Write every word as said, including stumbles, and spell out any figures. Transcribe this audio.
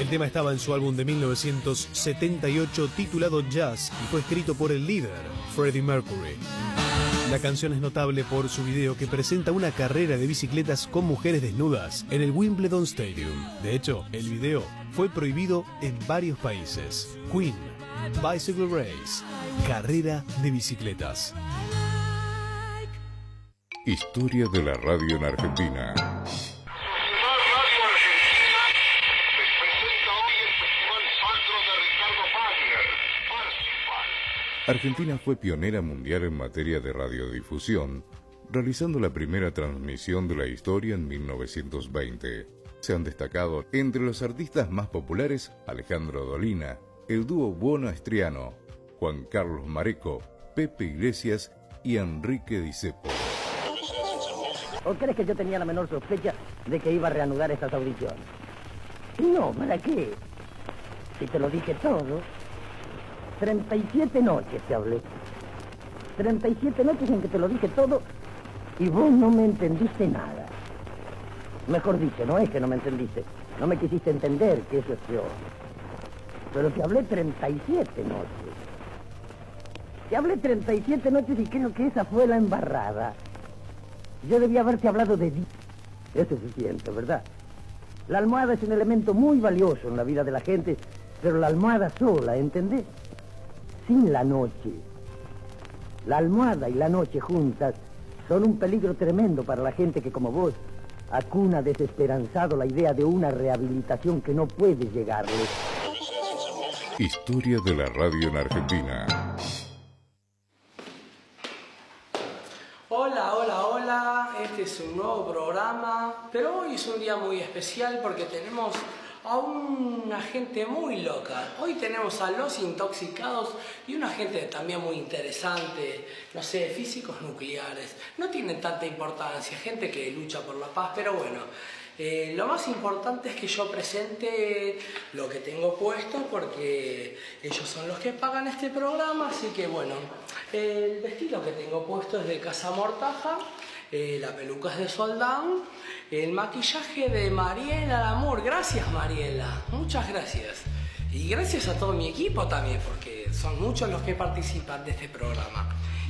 El tema estaba en su álbum de mil novecientos setenta y ocho titulado Jazz y fue escrito por el líder, Freddie Mercury. La canción es notable por su video que presenta una carrera de bicicletas con mujeres desnudas en el Wimbledon Stadium. De hecho, el video fue prohibido en varios países. Queen, Bicycle Race, carrera de bicicletas. Historia de la radio en Argentina. Argentina fue pionera mundial en materia de radiodifusión, realizando la primera transmisión de la historia en mil novecientos veinte. Se han destacado entre los artistas más populares Alejandro Dolina, el dúo Buono-Estriano, Juan Carlos Mareco, Pepe Iglesias y Enrique Discepolo. ¿O crees que yo tenía la menor sospecha de que iba a reanudar estas audiciones? No, ¿para qué? Si te lo dije todo. treinta y siete noches te hablé. treinta y siete noches en que te lo dije todo y vos no me entendiste nada. Mejor dicho, no es que no me entendiste, no me quisiste entender, que eso es peor. Pero te hablé treinta y siete noches. Te hablé treinta y siete noches y creo que esa fue la embarrada. Yo debía haberte hablado de día. Es suficiente, ¿verdad? La almohada es un elemento muy valioso en la vida de la gente, pero la almohada sola, ¿entendés? Sin la noche. La almohada y la noche juntas son un peligro tremendo para la gente que, como vos, acuna desesperanzado la idea de una rehabilitación que no puede llegarle. Historia de la radio en Argentina. Hola, hola, hola. Este es un nuevo programa, pero hoy es un día muy especial porque tenemos a una gente muy loca. Hoy tenemos a Los Intoxicados y una gente también muy interesante, no sé, físicos nucleares. No tienen tanta importancia, gente que lucha por la paz, pero bueno, eh, lo más importante es que yo presente lo que tengo puesto porque ellos son los que pagan este programa, así que bueno, el vestido que tengo puesto es de Casa Mortaja. Eh, la peluca es de Soldán, el maquillaje de Mariela Lamour. Gracias, Mariela, muchas gracias. Y gracias a todo mi equipo también, porque son muchos los que participan de este programa.